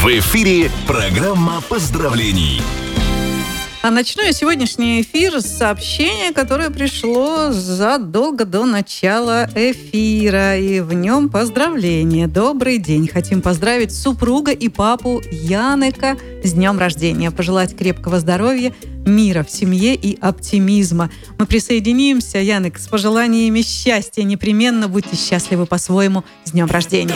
В эфире программа поздравлений. А начну я сегодняшний эфир с сообщения, которое пришло задолго до начала эфира. И в нем поздравление. Добрый день. Хотим поздравить супруга и папу Янека с днем рождения. Пожелать крепкого здоровья, мира в семье и оптимизма. Мы присоединимся, Янек, с пожеланиями счастья. Непременно будьте счастливы по-своему. С днем рождения.